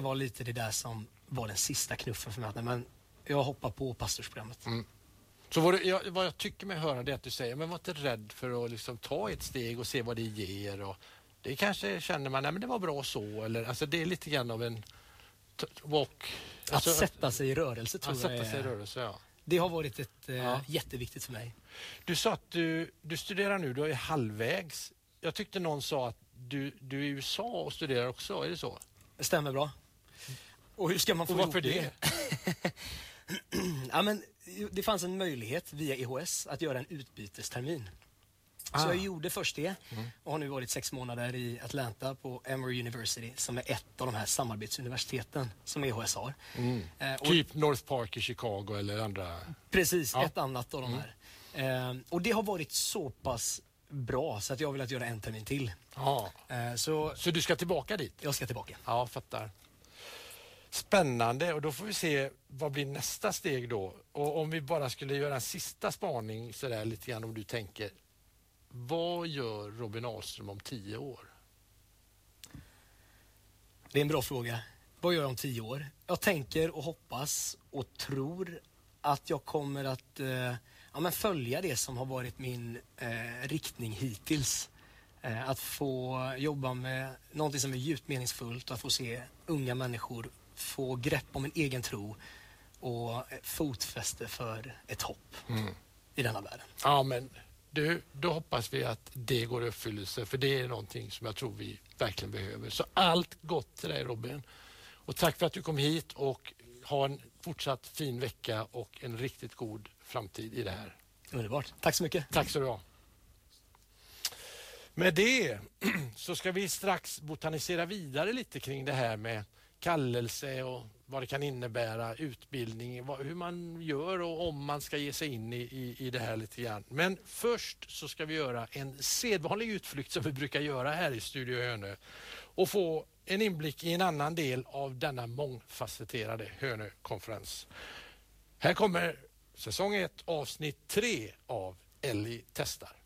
var lite det där som var den sista knuffen för mig. Men jag hoppar på pastorsprogrammet. Så vad jag tycker mig höra det är att du säger, men var inte rädd för att liksom ta ett steg och se vad det ger. Och det kanske känner man, nej men det var bra så. Eller, alltså det är lite grann av en walk. Alltså, att sätta sig i rörelse tror jag. Sätta sig i rörelse, ja. Det har varit jätteviktigt för mig. Du sa att du studerar nu, du är halvvägs. Jag tyckte någon sa att du är i USA och studerar också, är det så? Det stämmer bra. Och hur ska man få och varför det? Ja, men det fanns en möjlighet via EHS att göra en utbytestermin. Så jag gjorde först det och har nu varit 6 månader i Atlanta på Emory University som är ett av de här samarbetsuniversiteten som EHS har. Typ North Park i Chicago eller andra? Precis, ett annat av de här. Och det har varit så pass bra så att jag vill att göra en termin till. Så du ska tillbaka dit? Jag ska tillbaka. Ja, fattar. Spännande, och då får vi se vad blir nästa steg då. Och om vi bara skulle göra en sista spaning så där lite grann, om du tänker, vad gör Robin Ahlström om 10 år? Det är en bra fråga. Vad gör jag om 10 år? Jag tänker och hoppas och tror att jag kommer att följa det som har varit min riktning hittills. Att få jobba med någonting som är djupt meningsfullt, att få se unga människor få grepp om en egen tro och fotfäste för ett hopp i denna världen. Ja, men då hoppas vi att det går i uppfyllelse, för det är någonting som jag tror vi verkligen behöver. Så allt gott till dig, Robin. Och tack för att du kom hit, och ha en fortsatt fin vecka och en riktigt god framtid i det här. Underbart. Tack så mycket. Tack så du ha. Med det så ska vi strax botanisera vidare lite kring det här med kallelse och vad det kan innebära, utbildning, hur man gör och om man ska ge sig in i det här lite grann. Men först så ska vi göra en sedvanlig utflykt som vi brukar göra här i Studio Hönö och få en inblick i en annan del av denna mångfacetterade Hönö-konferens. Här kommer säsong 1, avsnitt 3 av Ellie testar.